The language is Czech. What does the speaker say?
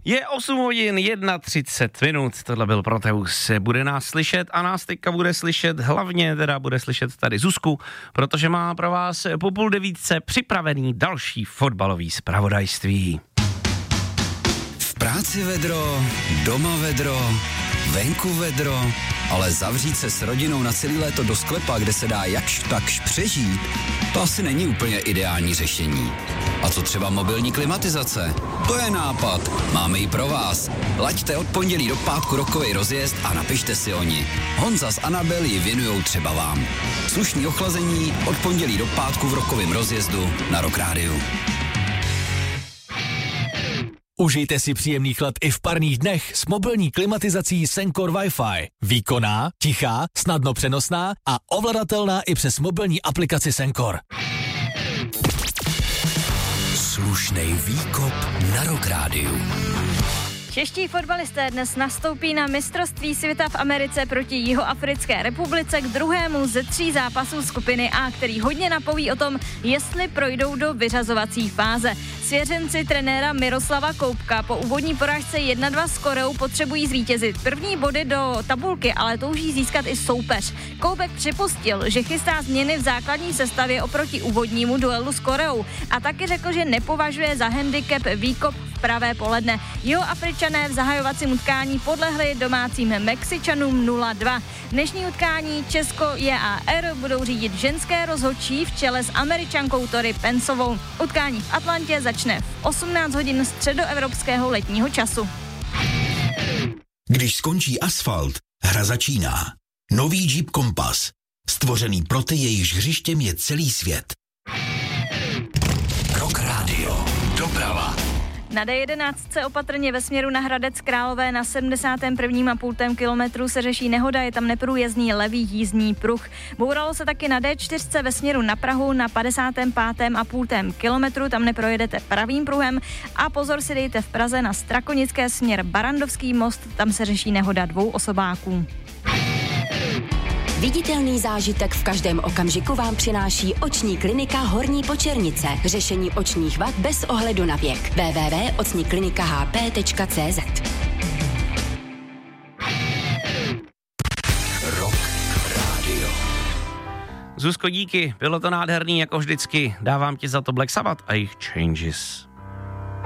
Je 8 hodin 31 tohle byl Proteus. Bude nás slyšet a nás teďka bude slyšet, hlavně teda bude slyšet tady Zuzku, protože má pro vás po 8:30 připravený další fotbalový zpravodajství. V práci vedro, doma vedro, venku vedro, ale zavřít se s rodinou na celý léto do sklepa, kde se dá jakž takž přežít, to asi není úplně ideální řešení. A co třeba mobilní klimatizace? To je nápad, máme ji pro vás. Laďte od pondělí do pátku rokový rozjezd a napište si o ní. Honza s Anabel ji věnujou třeba vám. Slušný ochlazení od pondělí do pátku v rokovém rozjezdu na Rock Rádiu. Užijte si příjemný chlad i v parních dnech s mobilní klimatizací Sencor Wi-Fi. Výkonná, tichá, snadno přenosná a ovladatelná i přes mobilní aplikaci Sencor. Slušnej výkop na Rock Rádiu. Čeští fotbalisté dnes nastoupí na mistrovství světa v Americe proti Jihoafrické republice k druhému ze 3 zápasů skupiny A, který hodně napoví o tom, jestli projdou do vyřazovací fáze. Svěřenci trenéra Miroslava Koubka po úvodní porážce 1-2 s Koreou potřebují zvítězit. První body do tabulky ale touží získat i soupeř. Koubek připustil, že chystá změny v základní sestavě oproti úvodnímu duelu s Koreou a taky řekl, že nepovažuje za handicap výkop v pravé poledne. Jihoafričané v zahajovacím utkání podlehli domácím Mexičanům 0-2. Dnešní utkání Česko-JAR budou řídit ženské rozhodčí v čele s Američankou Tori Pensovou. Utkání v Atlantě začne v 18 hodin středoevropského letního času. Když skončí asfalt, hra začíná. Nový Jeep Compass. Stvořený pro ty, jejichž hřištěm je celý svět. Rock Rádio. Doprava. Na D11 opatrně ve směru na Hradec Králové na 71,5 kilometru se řeší nehoda, je tam neprůjezdný levý jízdní pruh. Bouralo se taky na D4 ve směru na Prahu na 55,5 kilometru, tam neprojedete pravým pruhem a pozor si dejte v Praze na Strakonické směr Barandovský most, tam se řeší nehoda 2 osobáků. Viditelný zážitek v každém okamžiku vám přináší oční klinika Horní Počernice. Řešení očních vad bez ohledu na věk. www.ocniklinikahp.cz. Rock Rádio. Zuzko, díky, bylo to nádherný jako vždycky. Dávám ti za to Black Sabbath a jejich Changes.